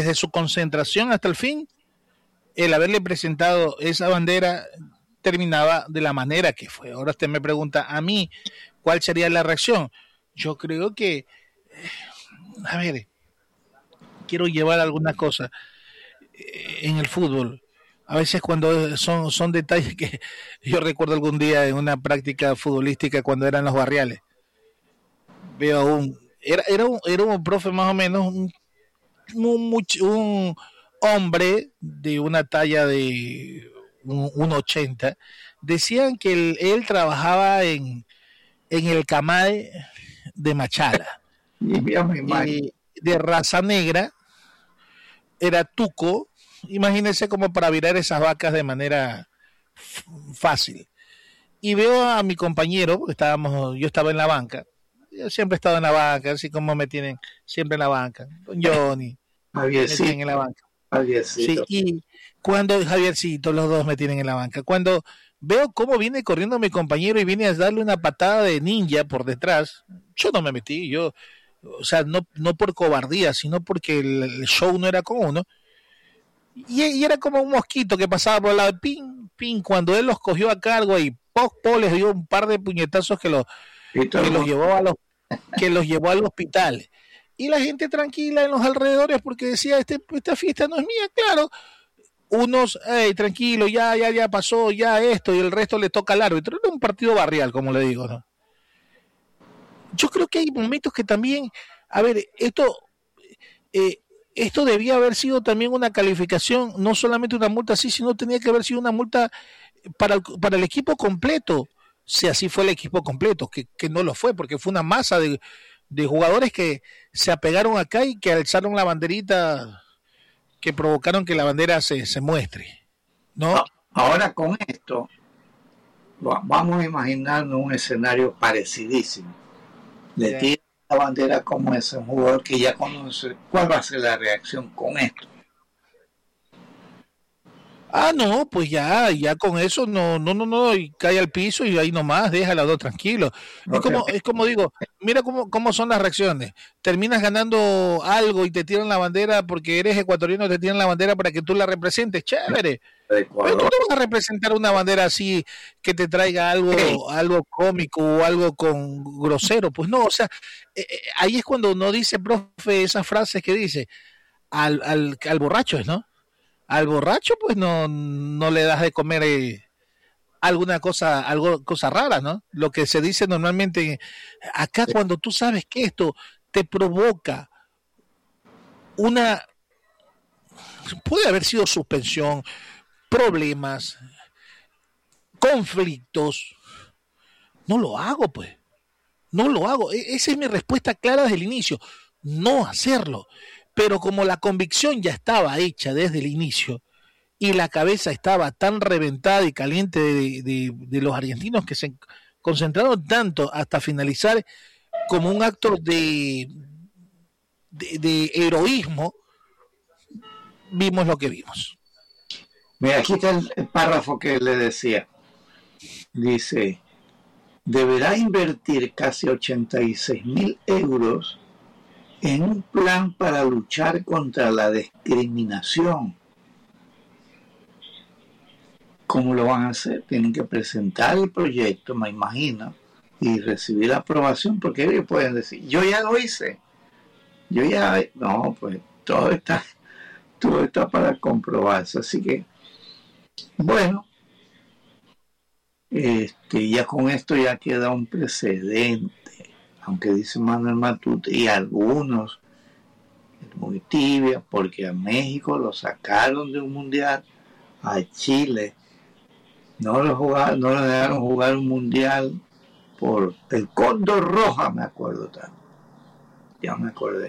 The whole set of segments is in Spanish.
desde su concentración hasta el fin, el haberle presentado esa bandera terminaba de la manera que fue. Ahora usted me pregunta a mí, ¿cuál sería la reacción? Yo creo que, a ver, quiero llevar alguna cosa en el fútbol. A veces cuando son detalles que yo recuerdo algún día en una práctica futbolística cuando eran los barriales. Veo era un profe más o menos, un hombre de una talla de 1,80. Decían que él trabajaba en el Camade de Machala, de raza negra, era tuco, imagínense como para virar esas vacas de manera fácil. Y veo a mi compañero, porque yo estaba en la banca, yo siempre he estado en la banca, así como me tienen siempre en la banca, don Johnny, me tienen en la banca. Sí, y cuando Javiercito, los dos me tienen en la banca, cuando veo cómo viene corriendo mi compañero y viene a darle una patada de ninja por detrás, yo no me metí, o sea, no por cobardía, sino porque el show no era con uno, y era como un mosquito que pasaba por el lado, ping, ping, cuando él los cogió a cargo y les dio un par de puñetazos que los llevó al hospital. Y la gente tranquila en los alrededores porque decía, esta fiesta no es mía, claro. Unos, tranquilo, ya pasó, ya esto, y el resto le toca al árbitro. Era un partido barrial, como le digo, ¿no? Yo creo que hay momentos que también, a ver, esto debía haber sido también una calificación, no solamente una multa así, sino tenía que haber sido una multa para el equipo completo, si así fue el equipo completo, que no lo fue, porque fue una masa de jugadores que se apegaron acá y que alzaron la banderita, que provocaron que la bandera se muestre, ¿no? Ahora con esto vamos a imaginarnos un escenario parecidísimo. Le tira la bandera como ese, un jugador que ya conoce. ¿Cuál va a ser la reacción con esto? No, pues ya con eso no, y cae al piso y ahí nomás, déjala dos tranquilo. Okay. Es como digo, mira cómo son las reacciones. Terminas ganando algo y te tiran la bandera porque eres ecuatoriano, te tiran la bandera para que tú la representes, chévere. Pero tú no vas a representar una bandera así que te traiga algo cómico o algo con grosero, pues no, o sea, ahí es cuando uno dice, profe, esas frases que dice al borracho, ¿no? Al borracho pues no le das de comer algo cosa rara, ¿no? Lo que se dice normalmente acá, cuando tú sabes que esto te provoca puede haber sido suspensión, problemas, conflictos, no lo hago, pues. No lo hago. Esa es mi respuesta clara desde el inicio. No hacerlo. Pero como la convicción ya estaba hecha desde el inicio y la cabeza estaba tan reventada y caliente de los argentinos que se concentraron tanto hasta finalizar como un acto de heroísmo, vimos lo que vimos. Mira, aquí está el párrafo que le decía. Dice, deberá invertir casi 86.000 euros en un plan para luchar contra la discriminación. ¿Cómo lo van a hacer? Tienen que presentar el proyecto, me imagino, y recibir la aprobación, porque ellos pueden decir, yo ya lo hice. No, pues todo está para comprobarse. Así que, bueno, ya con esto ya queda un precedente, aunque dice Manuel Matute y algunos muy tibia, porque a México lo sacaron de un mundial, a Chile no lo dejaron jugar un mundial por el Cóndor Roja, me acuerdo tanto, ya me acordé.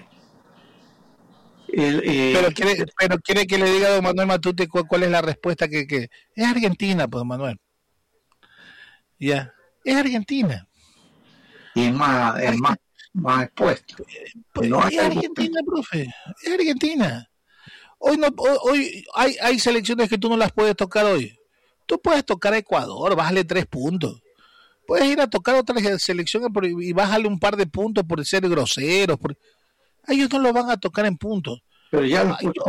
Pero quiere que le diga a don Manuel Matute cuál es la respuesta que es Argentina, pues, don Manuel. Ya, es Argentina. Y es más expuesto. Pues, no es Argentina, profe, es Argentina. Hoy hay selecciones que tú no las puedes tocar hoy. Tú puedes tocar a Ecuador, bájale 3 puntos. Puedes ir a tocar otras selecciones y bájale un par de puntos por ser groseros. A ellos no lo van a tocar en puntos. Pero ya